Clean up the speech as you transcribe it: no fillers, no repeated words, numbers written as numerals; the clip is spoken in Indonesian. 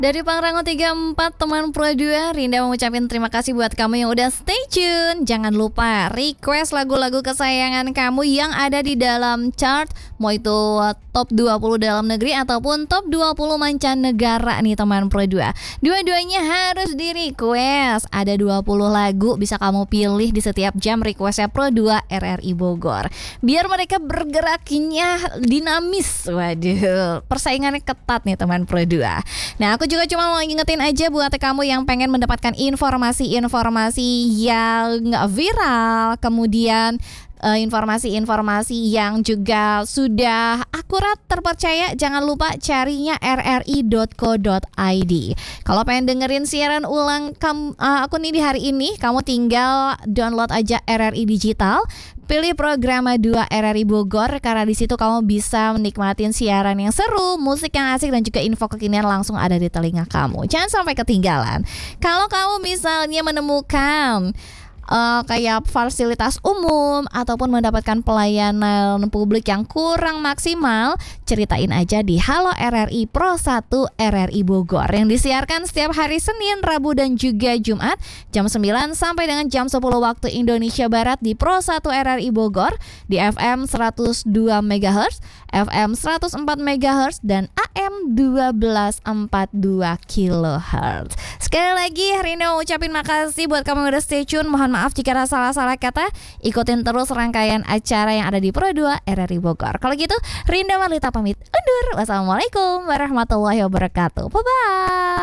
Dari Pangrango 34 teman Pro 2, Rinda mengucapkan terima kasih buat kamu yang udah stay tune. Jangan lupa request lagu-lagu kesayangan kamu yang ada di dalam chart, mau itu top 20 dalam negeri ataupun top 20 mancanegara nih teman Pro 2. Dua-duanya harus di request. Ada 20 lagu bisa kamu pilih di setiap jam requestnya Pro 2 RRI Bogor. Biar mereka bergeraknya dinamis. Waduh, persaingannya ketat nih teman Pro 2. Nah, aku juga cuma mau ingetin aja buat kamu yang pengen mendapatkan informasi-informasi yang viral, kemudian informasi-informasi yang juga sudah akurat, terpercaya, jangan lupa carinya rri.co.id. Kalau pengen dengerin siaran ulang aku nih di hari ini, kamu tinggal download aja RRI Digital. Pilih program 2 RRI Bogor karena di situ kamu bisa menikmatin siaran yang seru, musik yang asik dan juga info kekinian langsung ada di telinga kamu. Jangan sampai ketinggalan. Kalau kamu misalnya menemukan kayak fasilitas umum ataupun mendapatkan pelayanan publik yang kurang maksimal, ceritain aja di Halo RRI Pro 1 RRI Bogor yang disiarkan setiap hari Senin, Rabu dan juga Jumat jam 9 sampai dengan jam 10 waktu Indonesia Barat di Pro 1 RRI Bogor di FM 102 MHz, FM 104 MHz dan AM 1242 kHz. Sekali lagi Rinda ucapin makasih buat kamu yang udah stay tune. Mohon maaf jika ada salah-salah kata. Ikutin terus rangkaian acara yang ada di Pro 2 RRI Bogor. Kalau gitu Rinda Marlita pamit undur. Wassalamualaikum warahmatullahi wabarakatuh. Bye bye.